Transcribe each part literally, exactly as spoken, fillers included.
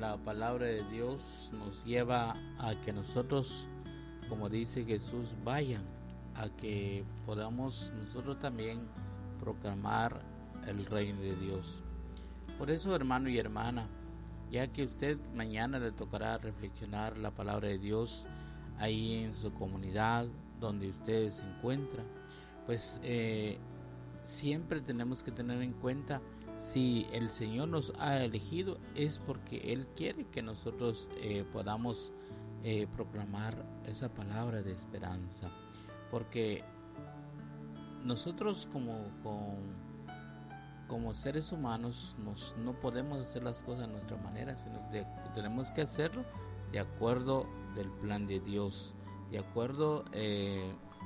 la palabra de Dios nos lleva a que nosotros, como dice Jesús, vayan, a que podamos nosotros también proclamar el reino de Dios. Por eso, hermano y hermana, ya que usted mañana le tocará reflexionar la palabra de Dios ahí en su comunidad donde usted se encuentra, pues eh, siempre tenemos que tener en cuenta, si el Señor nos ha elegido es porque Él quiere que nosotros eh, podamos eh, proclamar esa palabra de esperanza, porque nosotros como, como, como seres humanos nos, no podemos hacer las cosas de nuestra manera, sino que tenemos que hacerlo de acuerdo del plan de Dios, de acuerdo eh,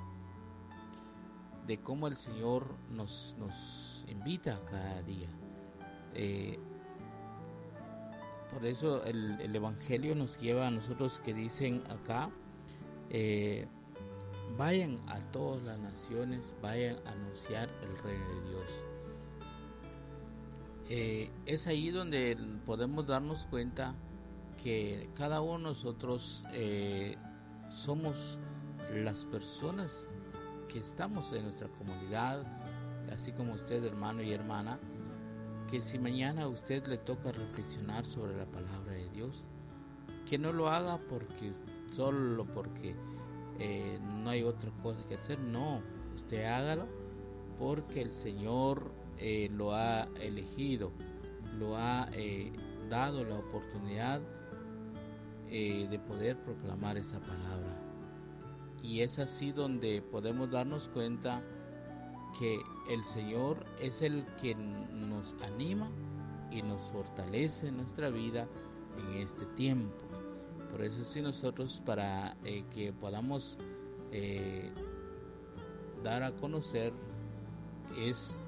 de cómo el Señor nos, nos invita cada día. Eh, por eso el, el Evangelio nos lleva a nosotros, que dicen acá, eh, vayan a todas las naciones, vayan a anunciar el reino de Dios. Eh, es ahí donde podemos darnos cuenta que cada uno de nosotros eh, somos las personas que estamos en nuestra comunidad, así como usted, hermano y hermana, que si mañana a usted le toca reflexionar sobre la palabra de Dios, que no lo haga porque solo porque eh, no hay otra cosa que hacer. No, usted hágalo porque el Señor eh, lo ha elegido, lo ha eh, dado la oportunidad eh, de poder proclamar esa palabra. Y es así donde podemos darnos cuenta que el Señor es el que nos anima y nos fortalece en nuestra vida en este tiempo. Por eso sí, nosotros para eh, que podamos eh, dar a conocer es,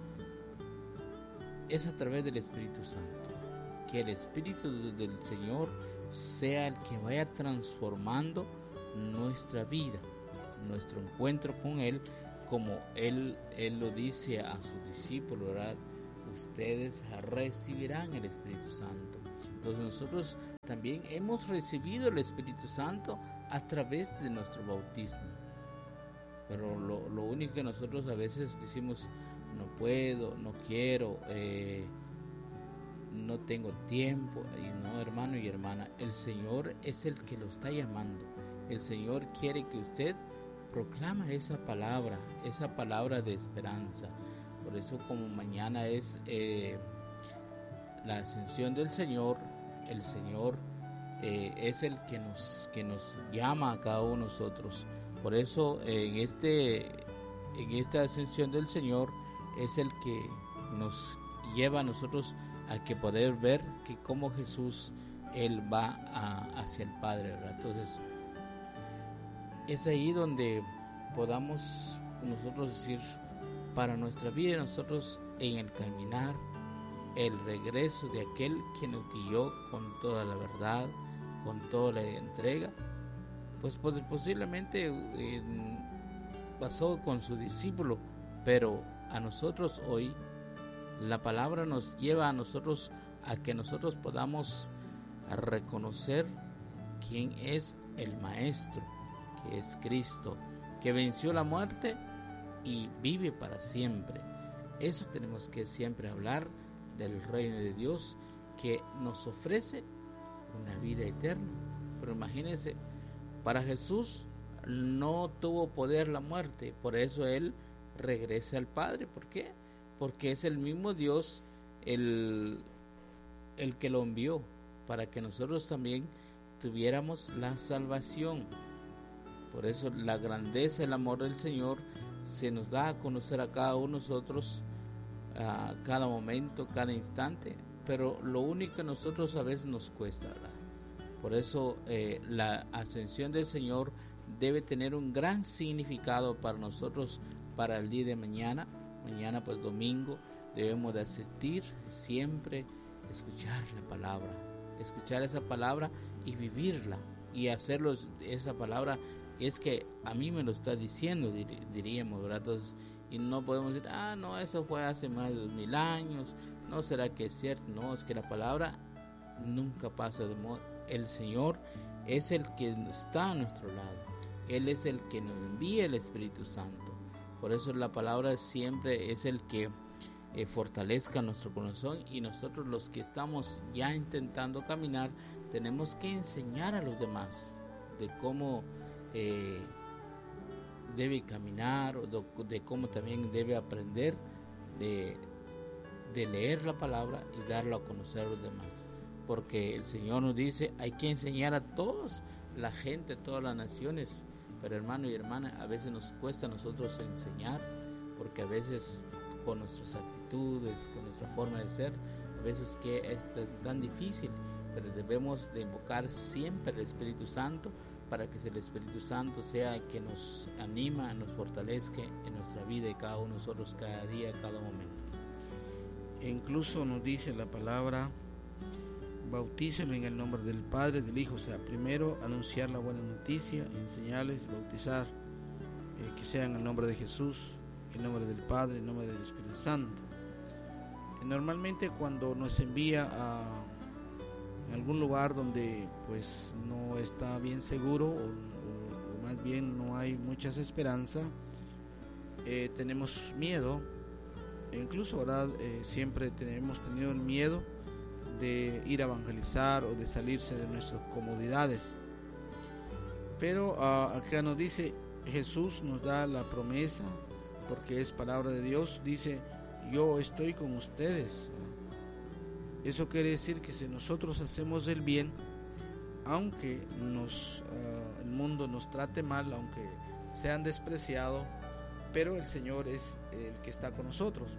es a través del Espíritu Santo, que el Espíritu del Señor sea el que vaya transformando nuestra vida, nuestro encuentro con Él, como Él, Él lo dice a sus discípulos, ¿verdad? Ustedes recibirán el Espíritu Santo. Entonces nosotros también hemos recibido el Espíritu Santo a través de nuestro bautismo. Pero lo, lo único que nosotros a veces decimos, no puedo, no quiero, eh, no tengo tiempo. Y no, hermano y hermana, el Señor es el que lo está llamando. El Señor quiere que usted proclama esa palabra, esa palabra de esperanza. Por eso, como mañana es eh, la ascensión del Señor, el Señor eh, es el que nos, que nos llama a cada uno de nosotros. Por eso eh, en, este, en esta ascensión del Señor es el que nos lleva a nosotros a que poder ver que como Jesús, Él va a, hacia el Padre, ¿verdad? Entonces es ahí donde podamos nosotros decir, para nuestra vida, nosotros en el caminar, el regreso de aquel que nos guió con toda la verdad, con toda la entrega, pues posiblemente eh, pasó con su discípulo, pero a nosotros hoy la palabra nos lleva a nosotros a que nosotros podamos reconocer quién es el Maestro, que es Cristo, que venció la muerte y vive para siempre. Eso tenemos que siempre hablar del reino de Dios, que nos ofrece una vida eterna. Pero imagínense, para Jesús no tuvo poder la muerte, por eso Él regresa al Padre. ¿Por qué? Porque es el mismo Dios el, el que lo envió, para que nosotros también tuviéramos la salvación. Por eso la grandeza, el amor del Señor se nos da a conocer a cada uno de nosotros, a cada momento, cada instante, pero lo único que a nosotros a veces nos cuesta, ¿verdad? Por eso eh, la ascensión del Señor debe tener un gran significado para nosotros, para el día de mañana. Mañana, pues domingo, debemos de asistir siempre, escuchar la palabra, escuchar esa palabra y vivirla, y hacerlo esa palabra. Es que a mí me lo está diciendo, dir, diríamos, ¿verdad? Entonces, y no podemos decir, ah, no, eso fue hace más de dos mil años, no será que es cierto. No, es que la palabra nunca pasa de moda. El Señor es el que está a nuestro lado. Él es el que nos envía el Espíritu Santo. Por eso la palabra siempre es el que eh, fortalezca nuestro corazón, y nosotros los que estamos ya intentando caminar tenemos que enseñar a los demás de cómo eh, debe caminar, o de, de cómo también debe aprender de, de leer la palabra y darlo a conocer a los demás, porque el Señor nos dice hay que enseñar a todos, la gente, a todas las naciones. Pero hermano y hermana, a veces nos cuesta a nosotros enseñar, porque a veces con nuestras actitudes, con nuestra forma de ser, a veces que es tan difícil, pero debemos de invocar siempre el Espíritu Santo, para que el Espíritu Santo sea el que nos anima, nos fortalezca en nuestra vida, y cada uno de nosotros, cada día, cada momento. E incluso nos dice la palabra: bautícelo en el nombre del Padre, del Hijo. O sea, primero anunciar la buena noticia, enseñarles, bautizar, eh, que sea en el nombre de Jesús, en nombre del Padre, en nombre del Espíritu Santo. Y normalmente cuando nos envía a algún lugar donde pues no está bien seguro, o, o, o más bien no hay muchas esperanzas, eh, tenemos miedo. E incluso, ¿verdad? Eh, siempre tenemos tenido el miedo de ir a evangelizar o de salirse de nuestras comodidades. Pero uh, acá nos dice, Jesús nos da la promesa, porque es palabra de Dios, dice: yo estoy con ustedes. Eso quiere decir que si nosotros hacemos el bien, aunque nos, uh, el mundo nos trate mal, aunque sean despreciados, pero el Señor es el que está con nosotros.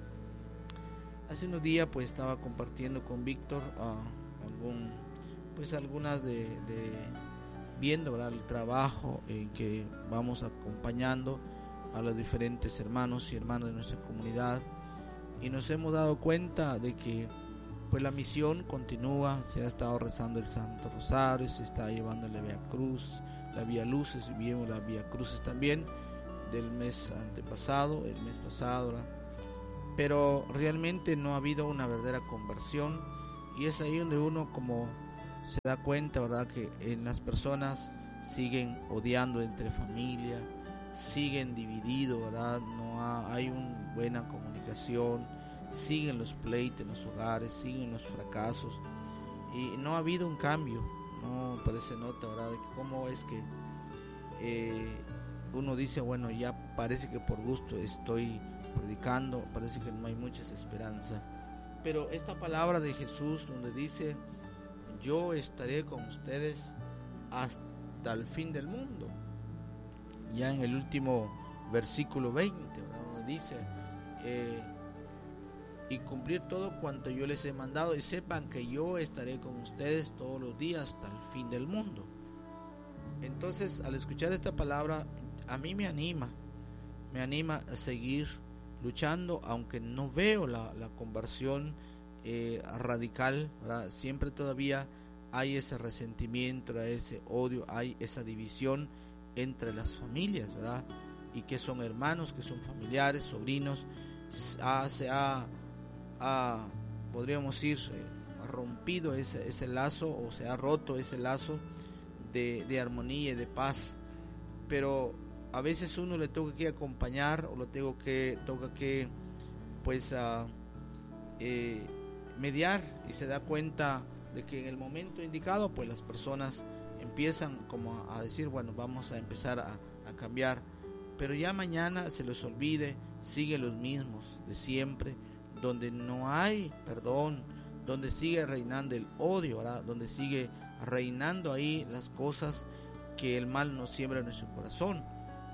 Hace unos días pues estaba compartiendo con Víctor uh, algún, pues algunas de, de viendo, ¿verdad?, el trabajo en que vamos acompañando a los diferentes hermanos y hermanas de nuestra comunidad, y nos hemos dado cuenta de que pues la misión continúa. Se ha estado rezando el Santo Rosario, se está llevando la Vía Cruz, la Vía Luces, y vimos la Vía Cruces también del mes antepasado, el mes pasado, ¿verdad? Pero realmente no ha habido una verdadera conversión, y es ahí donde uno como se da cuenta, ¿verdad?, que en las personas siguen odiando entre familia, siguen divididos, ¿verdad? No ha, hay una buena comunicación, siguen los pleitos en los hogares, siguen los fracasos, y no ha habido un cambio. No parece nota, ¿verdad?, de cómo es que eh, uno dice, bueno, ya parece que por gusto estoy predicando, parece que no hay muchas esperanzas. Pero esta palabra de Jesús donde dice: yo estaré con ustedes hasta el fin del mundo, ya en el último versículo veinte, ¿verdad?, donde dice eh, y cumplir todo cuanto yo les he mandado, y sepan que yo estaré con ustedes todos los días hasta el fin del mundo. Entonces, al escuchar esta palabra, a mí me anima, me anima a seguir luchando, aunque no veo la, la conversión eh, radical, ¿verdad? Siempre todavía hay ese resentimiento, ese odio, hay esa división entre las familias, ¿verdad? Y que son hermanos, que son familiares, sobrinos. Ah, se ha, ha, podríamos decir, eh, rompido ese, ese lazo, o se ha roto ese lazo de, de armonía y de paz. Pero a veces uno le toca que acompañar, o lo tengo que toca que pues uh, eh, mediar, y se da cuenta de que en el momento indicado pues las personas empiezan como a, a decir, bueno, vamos a empezar a, a cambiar, pero ya mañana se les olvide, siguen los mismos de siempre, donde no hay perdón, donde sigue reinando el odio, ¿verdad?, donde sigue reinando ahí las cosas que el mal nos siembra en nuestro corazón.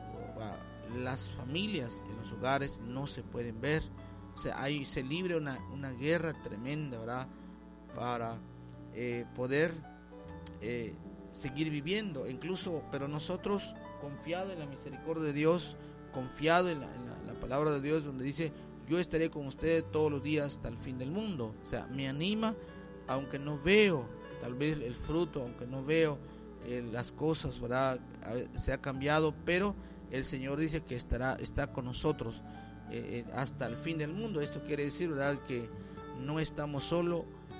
Las familias en los hogares no se pueden ver, o sea, ahí se libra una, una guerra tremenda, ¿verdad?, para eh, poder eh, seguir viviendo, incluso, pero nosotros confiado en la misericordia de Dios, confiado en la, en la, la palabra de Dios, donde dice: yo estaré con ustedes todos los días hasta el fin del mundo. O sea, me anima, aunque no veo tal vez el fruto, aunque no veo eh, las cosas, ¿verdad?, se ha cambiado, pero el Señor dice que estará está con nosotros eh, hasta el fin del mundo. Esto quiere decir, ¿verdad?, que no estamos solos,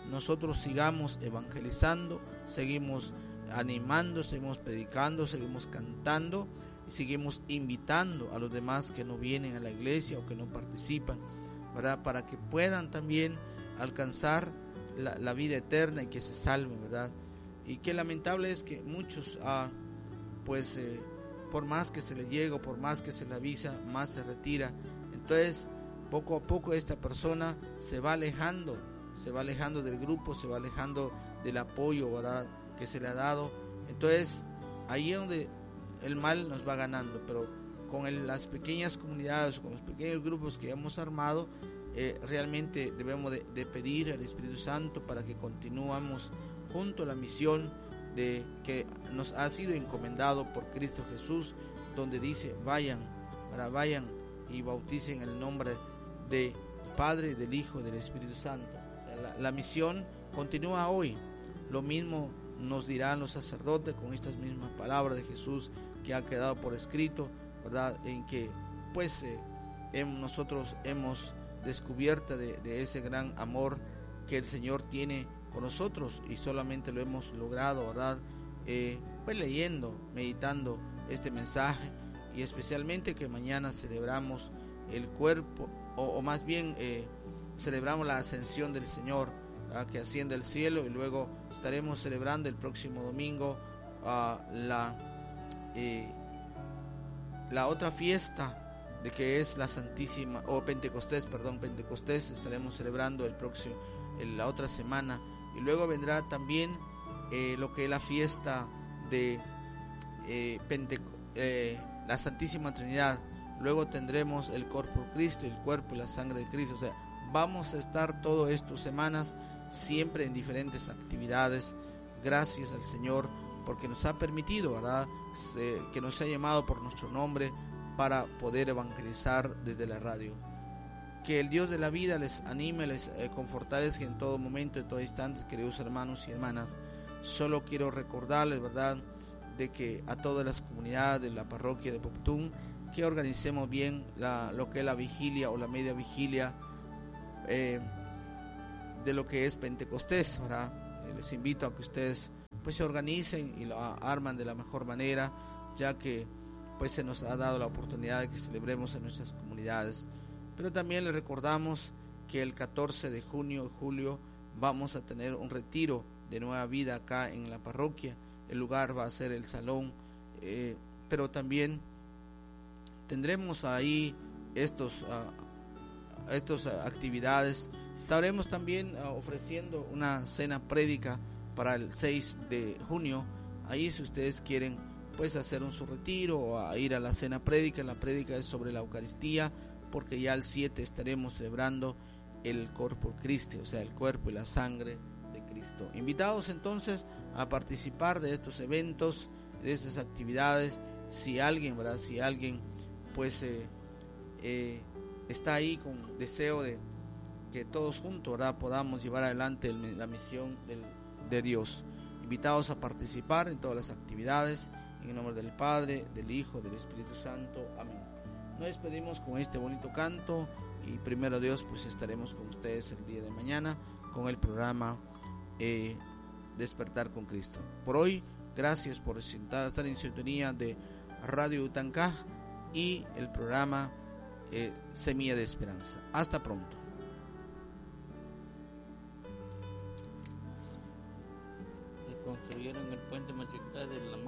nosotros sigamos evangelizando, seguimos animando, seguimos predicando, seguimos cantando y seguimos invitando a los demás que no vienen a la iglesia o que no participan, ¿verdad? Para que puedan también alcanzar la, la vida eterna y que se salven, ¿verdad? Y qué lamentable es que muchos, ah, pues, eh, por más que se le llega, por más que se le avisa, más se retira. Entonces, poco a poco esta persona se va alejando, se va alejando del grupo, se va alejando del apoyo, ¿verdad?, que se le ha dado. Entonces, ahí es donde el mal nos va ganando, pero con el, las pequeñas comunidades, con los pequeños grupos que hemos armado, eh, realmente debemos de, de pedir al Espíritu Santo para que continuemos junto a la misión de que nos ha sido encomendado por Cristo Jesús, donde dice: vayan, para vayan y bauticen en el nombre de Padre, del Hijo y del Espíritu Santo. O sea, la, la misión continúa hoy. Lo mismo nos dirán los sacerdotes con estas mismas palabras de Jesús que ha quedado por escrito, ¿verdad? En que pues eh, en nosotros hemos descubierto de, de ese gran amor que el Señor tiene con nosotros, y solamente lo hemos logrado, ¿verdad? Eh, pues leyendo, meditando este mensaje, y especialmente que mañana celebramos el cuerpo, o, o más bien eh, celebramos la ascensión del Señor, ¿verdad?, que asciende al cielo, y luego estaremos celebrando el próximo domingo uh, la eh, la otra fiesta de que es la Santísima, o Pentecostés, perdón, Pentecostés, estaremos celebrando el próximo, el, la otra semana, y luego vendrá también eh, lo que es la fiesta de eh, Pente, eh, la Santísima Trinidad. Luego tendremos el Corpus Christi, el cuerpo y la sangre de Cristo. O sea, vamos a estar todas estas semanas siempre en diferentes actividades. Gracias al Señor porque nos ha permitido, ¿verdad?, Se, que nos ha llamado por nuestro nombre para poder evangelizar desde la radio. Que el Dios de la vida les anime, les eh, confortarles en todo momento, en todo instante, queridos hermanos y hermanas. Solo quiero recordarles, ¿verdad?, de que a todas las comunidades de la parroquia de Poptún, que organicemos bien la, lo que es la vigilia o la media vigilia eh, de lo que es Pentecostés, ¿verdad? Eh, les invito a que ustedes pues se organicen y lo arman de la mejor manera, ya que pues se nos ha dado la oportunidad de que celebremos en nuestras comunidades. Pero también les recordamos que el catorce de junio y julio vamos a tener un retiro de Nueva Vida acá en la parroquia. El lugar va a ser el salón, eh, pero también tendremos ahí estos uh, estas uh, actividades. Estaremos también uh, ofreciendo una cena prédica para el seis de junio. Ahí, si ustedes quieren pues hacer un su retiro o a ir a la cena prédica, la prédica es sobre la Eucaristía, porque ya el siete estaremos celebrando el Corpus Christi, o sea, el cuerpo y la sangre de Cristo. Invitados entonces a participar de estos eventos, de estas actividades. Si alguien, ¿verdad? Si alguien pues eh, eh, está ahí con deseo de que todos juntos, ¿verdad?, podamos llevar adelante el, la misión del, de Dios. Invitados a participar en todas las actividades, en el nombre del Padre, del Hijo, del Espíritu Santo. Amén. Nos despedimos con este bonito canto y primero Dios pues estaremos con ustedes el día de mañana con el programa eh, Despertar con Cristo. Por hoy, gracias por estar en sintonía de Radio Utancaj y el programa eh, Semilla de Esperanza. Hasta pronto. Construyeron el puente Machictá de la